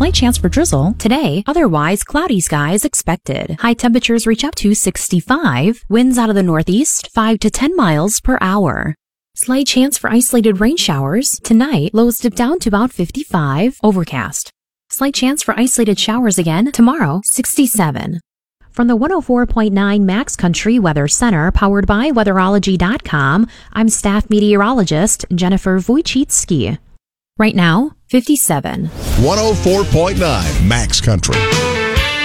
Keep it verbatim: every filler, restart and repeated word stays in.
slight chance for drizzle today. Otherwise, cloudy skies expected. High temperatures reach up to sixty-five. Winds out of the northeast, five to ten miles per hour. Slight chance for isolated rain showers. Tonight, lows dip down to about fifty-five. Overcast. Slight chance for isolated showers again tomorrow, sixty-seven. From the one oh four point nine Max Country Weather Center, powered by weatherology dot com, I'm staff meteorologist Jennifer Wojcicki. Right now, fifty-seven. one oh four point nine Max Country.